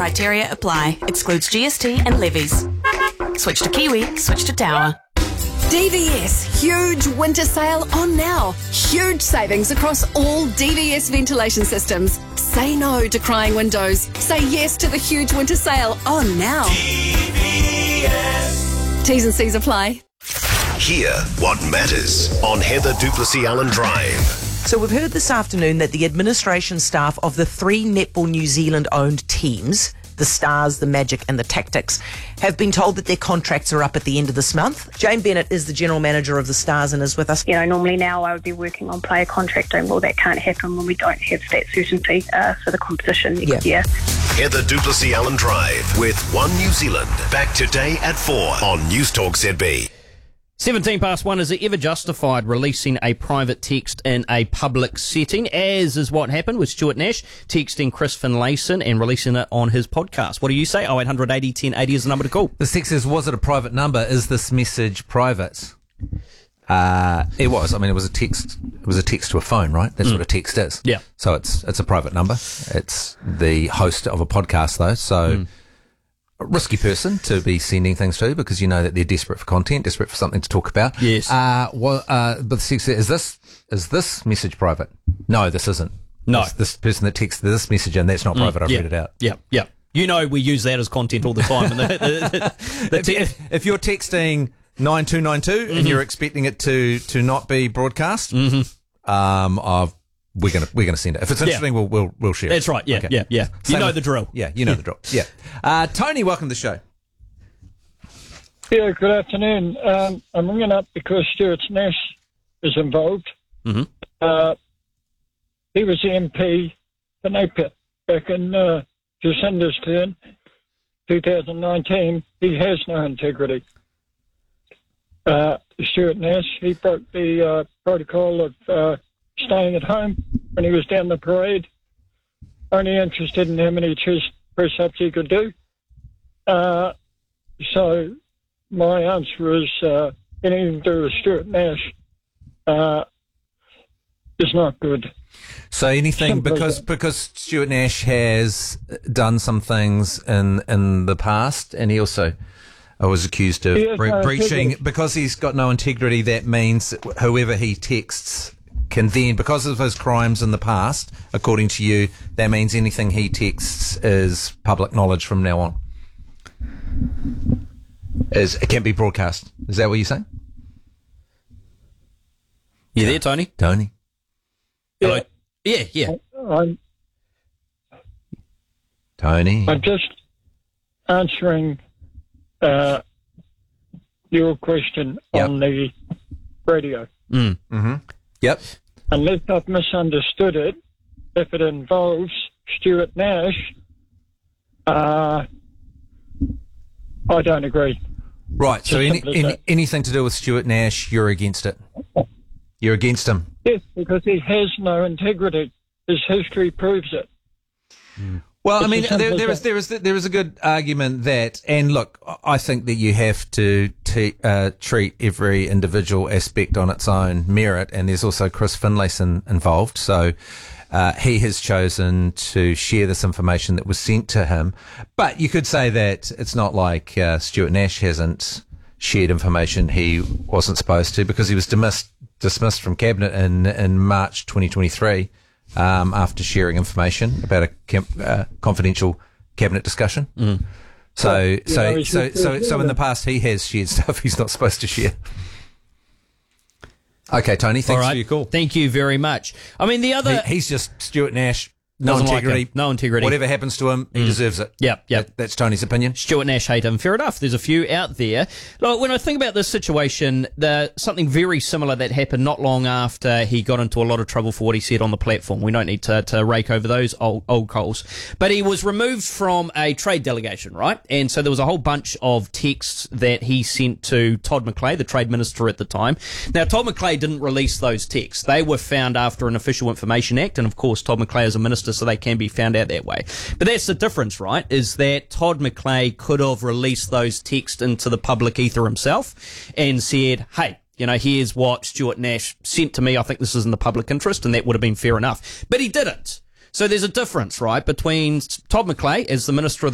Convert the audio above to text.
Criteria apply. Excludes GST and levies. Switch to Kiwi. Switch to Tower. DVS, huge winter sale on now. Huge savings across all DVS ventilation systems. Say no to crying windows. Say yes to the huge winter sale on now. DVS. T's and C's apply. Hear what matters on Heather Duplessis Allen Drive. So we've heard this afternoon that the administration staff of the 3 Netball New Zealand owned teams, the Stars, the Magic and the Tactics, have been told that their contracts are up at the end of this month. Jane Bennett is the general manager of the Stars and is with us. Normally now I would be working on player contracting. Well, that can't happen when we don't have that certainty for the competition next year. Heather Duplessis Allen Drive with One New Zealand. Back today at 4 on News Talk ZB. 1:17. Is it ever justified releasing a private text in a public setting, as is what happened with Stuart Nash texting Chris Finlayson and releasing it on his podcast? What do you say? 0800 80 1080 is the number to call. The text says, was it a private number? Is this message private? It was. I mean, it was a text. It was a text to a phone, right? That's what a text is. Yeah. So it's a private number. It's the host of a podcast, though. So a risky person to be sending things to, because you know that they're desperate for content, desperate for something to talk about. Yes. But the text says, is this message private? No, this isn't. No. This person that texted this message and that's not private. I've read it out. Yeah. You know, we use that as content all the time. And if you're texting 9292 and you're expecting it to not be broadcast, we're gonna send it. If it's interesting, we'll share it. That's right. Yeah, Okay. yeah. You know the drill. Yeah, you know the drill. Yeah. Tony, welcome to the show. Yeah, good afternoon. I'm ringing up because Stuart Nash is involved. He was the MP for Napier back in Jacinda's turn, 2019. He has no integrity. Stuart Nash, he broke the protocol of staying at home when he was down the parade, only interested in how many chest press-ups he could do. So my answer is anything to do with Stuart Nash is not good. So anything, because Stuart Nash has done some things in the past, and he also was accused of breaching, because he's got no integrity, that means whoever he texts can then, because of his crimes in the past, according to you, that means anything he texts is public knowledge from now on. It can be broadcast. Is that what you're saying? You there, Tony? Tony? Hello? Yeah. Tony? I'm just answering your question on the radio. Yep. Unless I've misunderstood it, if it involves Stuart Nash, I don't agree. Right, so anything to do with Stuart Nash, you're against it? You're against him? Yes, because he has no integrity. His history proves it. Well, I mean, there is a good argument that, and look, I think that you have to treat every individual aspect on its own merit, and there's also Chris Finlayson involved, so he has chosen to share this information that was sent to him. But you could say that it's not like Stuart Nash hasn't shared information he wasn't supposed to, because he was dismissed from cabinet in March 2023. After sharing information about a confidential cabinet discussion. So in the past he has shared stuff he's not supposed to share. Okay, Tony, thanks for your call. Thank you very much. I mean, the other... He's just Stuart Nash. No Doesn't integrity. like him. No integrity. Whatever happens to him, he deserves it. Yep. That's Tony's opinion. Stuart Nash hate him. Fair enough. There's a few out there. Like, when I think about this situation, something very similar that happened not long after he got into a lot of trouble for what he said on the platform. We don't need to rake over those old coals. But he was removed from a trade delegation, right? And so there was a whole bunch of texts that he sent to Todd McClay, the trade minister at the time. Now, Todd McClay didn't release those texts. They were found after an Official Information Act, and of course, Todd McClay is a minister, so they can be found out that way. But that's the difference, right? Is that Todd McClay could have released those texts into the public ether himself and said, hey, here's what Stuart Nash sent to me. I think this is in the public interest, and that would have been fair enough. But he didn't. So there's a difference, right, between Todd McClay as the Minister of the